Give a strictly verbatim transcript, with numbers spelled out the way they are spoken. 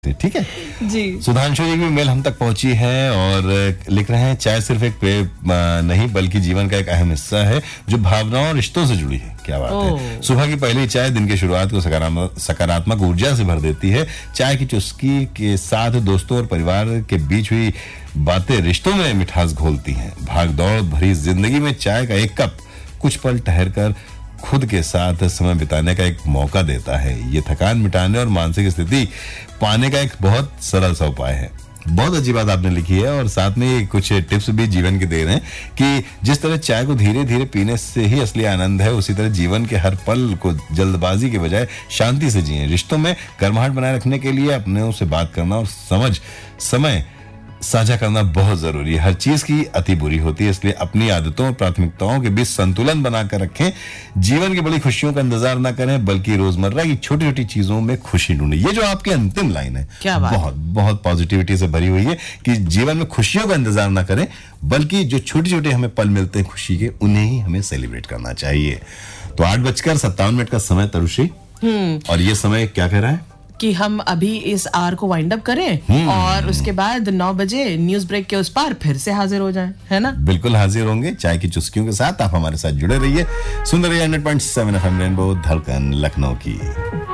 ठीक है जी। सुधांशु जी की मेल हम तक पहुंची है और लिख रहे हैं, चाय सिर्फ एक पेय नहीं बल्कि जीवन का एक अहम हिस्सा है जो भावनाओं और रिश्तों से जुड़ी है। क्या बात है। सुबह की पहली चाय दिन की शुरुआत को सकारात्मक सकारात्मक ऊर्जा से भर देती है। चाय की चुस्की के साथ दोस्तों और परिवार के बीच हुई बातें रिश्तों में मिठास घोलती हैं। भाग दौड़ भरी जिंदगी में चाय का एक कप कुछ पल ठहर कर खुद के साथ समय बिताने का एक मौका देता है। ये थकान मिटाने और मानसिक स्थिति पाने का एक बहुत सरल सा उपाय है। बहुत अच्छी बात आपने लिखी है और साथ में कुछ टिप्स भी जीवन के दे रहे हैं कि जिस तरह चाय को धीरे धीरे पीने से ही असली आनंद है, उसी तरह जीवन के हर पल को जल्दबाजी के बजाय शांति से जिएं। रिश्तों में गर्माहट बनाए रखने के लिए अपने से बात करना और समझ समय साझा करना बहुत जरूरी है। हर चीज की अति बुरी होती है, इसलिए अपनी आदतों और प्राथमिकताओं के बीच संतुलन बनाकर रखें। जीवन की बड़ी खुशियों का इंतजार ना करें बल्कि रोजमर्रा की छोटी छोटी चीजों में खुशी ढूंढें। ये जो आपकी अंतिम लाइन है, क्या बात बहुत बहुत पॉजिटिविटी से भरी हुई है कि जीवन में खुशियों का इंतजार ना करें बल्कि जो छोटे छोटे हमें पल मिलते हैं खुशी के, उन्हें ही हमें सेलिब्रेट करना चाहिए। तो आठ बजकर सत्तावन मिनट का समय तरुषी, और ये समय क्या कह रहा है कि हम अभी इस आर को वाइंड अप करें और उसके बाद नौ बजे न्यूज ब्रेक के उस पार फिर से हाजिर हो जाएं, है ना? बिल्कुल हाजिर होंगे चाय की चुस्कियों के साथ। आप हमारे साथ जुड़े रहिए। सुन रहिए hundred point seven F M rainbow, धड़कन लखनऊ की।